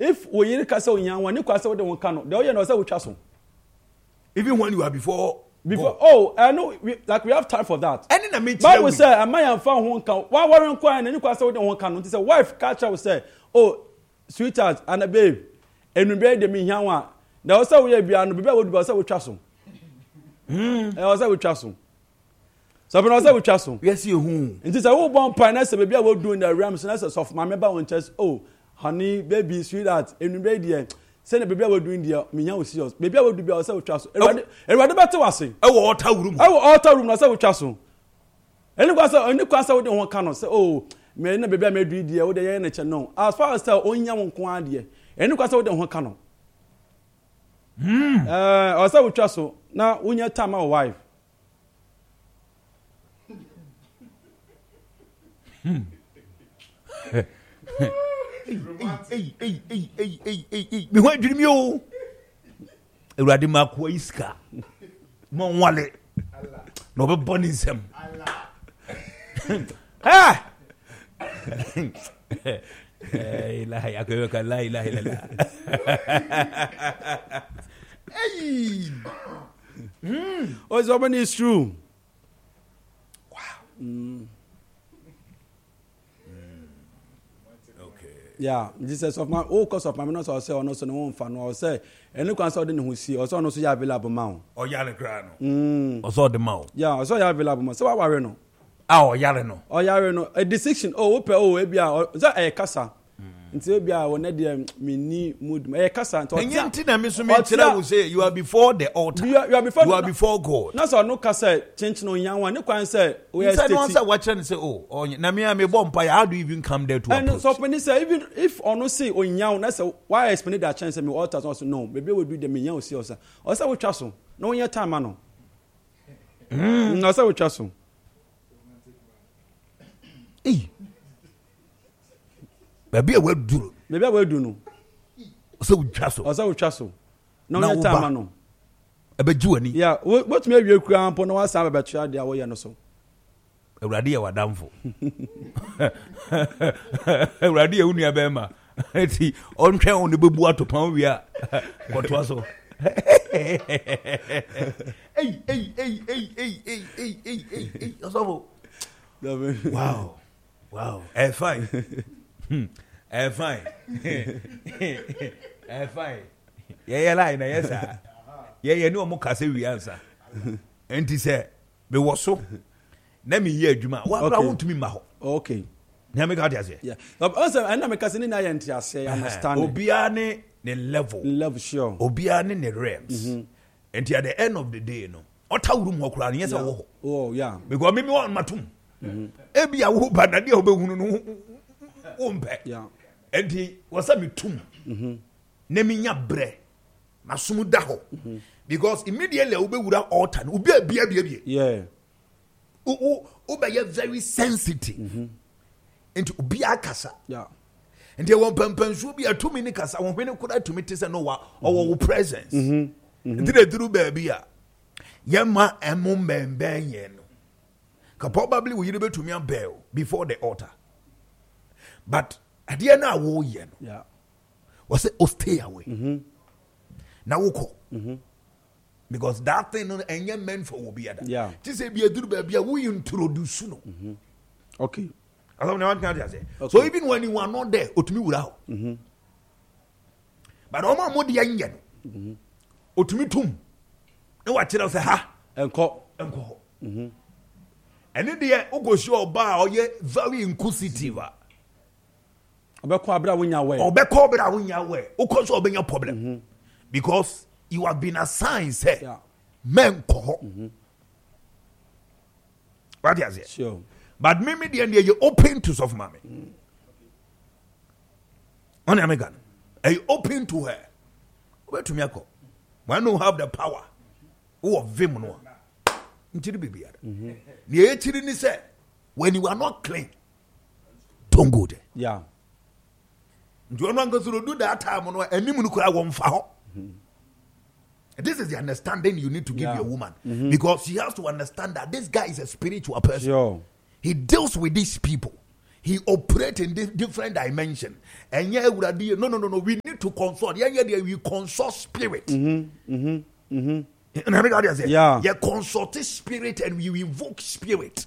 if we yiri kasa onyan one ni kwasa we de won ka no de o ye no say we twa so even when you are before I know we have time for that. Any na me but we say am I am fa ho nka wa worry nko an ni kwasa we de won ka no say wife catch we say oh sweetheart and a babe enu be de me hian wa na o say we bia no bia we do say we twa so o say we twa so so be no say we twa so yes you hu nti say wo bon pan na say be bia we do in the realms na say soft my member won chest oh honey baby sweetheart enu be de say na baby we do in there me hian we serious baby we do bia say we twa so everybody better was say e wo altar room na say we twa so any kwasa we de won ka no say oh me na baby me do there we de ye na che no as far as say onya won ko ade any kwasa we de won ka no o say we twa so na unya time our wife me ho adwiri mi o Ewurade makwa iska mo nwale no be boni nsem ha ilaha yakaka la ilaha illallah hey oh so many is true wow yeah Jesus of my cause of my not say or no so no one fan or say any can say the who see or so no so ya available ma o yare kra no o so de ma yeah o so ya available ma so wa worry no o yare no a decision e bia so e kasa nti e bia wona de me ni mood e kasa nti nti na me so me tira wo say you are before the altar you are before God na so no kasa chinchi no yan wan ne kwan say we are state no say watch and say oh na me bomb pa how do you even come there to and so when say even if ono say onyan na say why explain that chance me altar so no maybe we do the me yan see o say we twa so no one time no no say we twa so baby we do no so we twa so no one time no abeju ani yeah what me awie kura ampo no wasa abetua dia wo ye no so Ewurade ye wadamfo Ewurade ye unu abema eti onhwe on bebu atopan wi a kotoa so hey osofo wow fine fine fine yeah line na yes ah yeah ni omo kase wi ansa enti se be wo so na me ye adwuma wa bra wontumi ma ho okay na me ka dia se yeah also and me kase ni na ye ntia se understand obia ne level sure obia ne realms enti at the end of the day no otawuru mu okura ne yes wo ho oh yeah because me won matum ebia wo bana dia obehunu no umpe yeah enti wasa metum na me nya bre masom da ho because immediately obewura altar no obi abia yeah Obe very sensitive. Into obi akasa. Yeah. And they won pampansu bi atumi ni kasa won hwene koda atumi te se no wa owo presence. Ndire duru baby a. Yema emu mbemben ye no. Ka probably we yire betumi abel before the altar. But adie na wo ye no. Yeah. Was say stay away. Na woko. Because that thing ain't meant for Obiada. Yeah. Just say be a do baby, we introduce no. Okay. I don't know what can I say. So even when you are not there, Otumi will out. But Oma Modi Yanyan. Otumi tum. No what tell us ha Enko. And in the end, Ogo show bar or ye very inquisitive. Obeko abra wunya we. Obeko abra wunya we. Oko so obenya problem. Because you have been assigned, say, yeah. Men ko. What is it? Sure. But maybe the end you open to soft mommy. On American, are you open to her? Where to me? When you have the power, who of vim no? Into the baby. The 18 say, when you are not clean, don't go there. Yeah. You are not going to do that time on any munukura won't fall. This is the understanding you need to give your woman because she has to understand that this guy is a spiritual person. Sure. He deals with these people. He operates in this different dimension. And yeah, no. We need to consult. We consult spirit. Yeah. You consult spirit and we invoke spirit.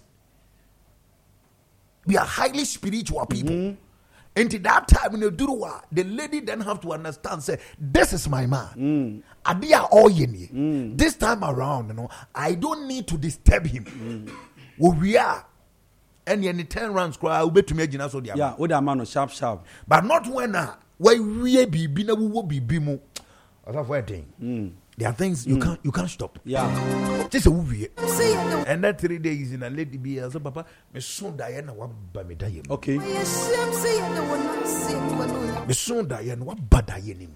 We are highly spiritual people. And at that time in the Duruwa, the lady then have to understand, say, this is my man. Adia all yeni. This time around, I don't need to disturb him. We are. And any 10 rounds cry, I'll bet to me so dia. Yeah, what a man sharp. But not when we be na we will be bimu. That's what thing. There are things you can't stop. Yeah. Just a movie. And that 3 days in a lady be as a papa, me soon Diana what by me die. Okay. Me soon Diana what bad I him.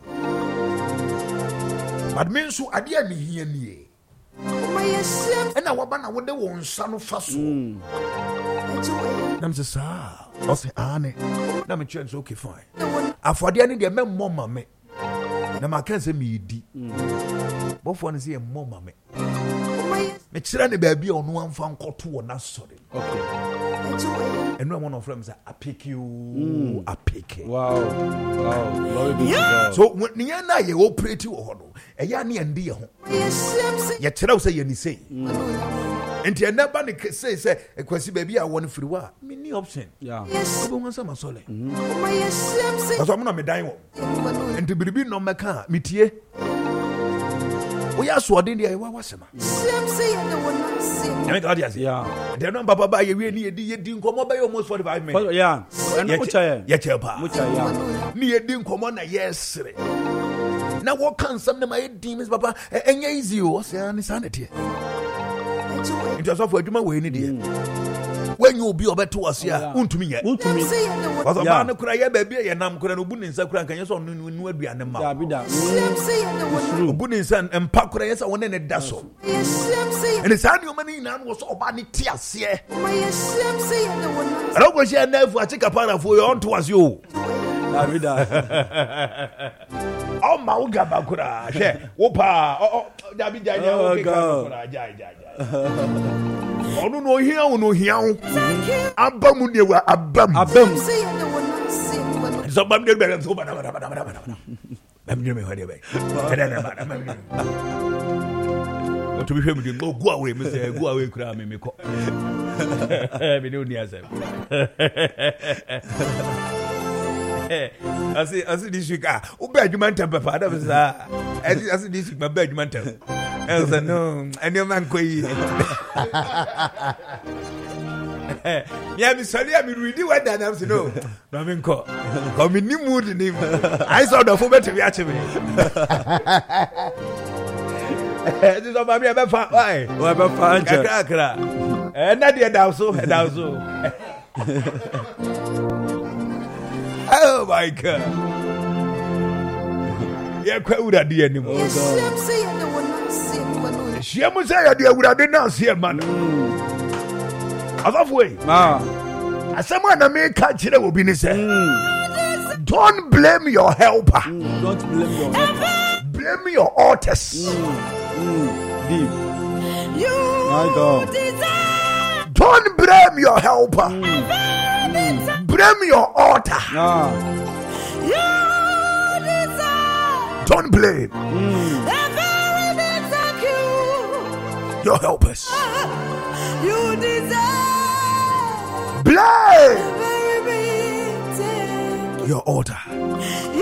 But men so adia me here ni. And I wabana when they won son of Faso. Nam say sir, I say ane. Na me chance okay fine. Afọde ani de me mama me. Na ma kan say me di. Bo for ne say mama me. Me kira ne ba bia ono amfa nkoto wo na sori. Okay. And one of them say I pick you, I pick it. Wow. Glory be to God. So when you na ye operate wo ho no, e ya ne ande ye ho. Ye kira wo say ye ni say. Enti e never ne say e kwasi ba bia won free wa. Me ni option. Yeah. Obo wan say masole. That's why me dan wo. Enti biribi no meka metie. We are so ordinary. I was a yeah. They're not Baba by you come by almost 45 minutes. Yeah. And near didn't come on a yes. Now, what can some of my demons, Papa, and easy was insanity. It was off where way in when you be over to us, yeah, to me yet. Was a man cry, baby, and I'm going to boon in Sakran, can you saw no would be an amount. Buddhist and Pakras are one in a dazzle. And it's annual money now was all bad tears here. I don't wish I never take a part of you on to us, you. Oh, Mauga Bakura, Opa, oh, David, oh no here Abam so bam de be so bam de me hode be to be hwem de go away me say go away kura me ko me do ni asem asi this week o be adwuma ntem papa da be sa asi this week be adwuma ntem Elsa no any man ko yi yeah, me sorry, I read what that I'm saying. No, I mean, come in new mood in him. I saw the phone to be actually. This is about me. I'm fine. Why? I'm fine. And that dear also. Oh my God. Yeah, quite would I do anymore. She must say, I would have been not here, man. Halfway. Someone I may catch it will be saying, don't blame your helper. Don't blame your helper. Blame your altars. Deep. My God. Don't blame your helper. Blame your altar. Don't blame your helpers. You deserve blame your altar.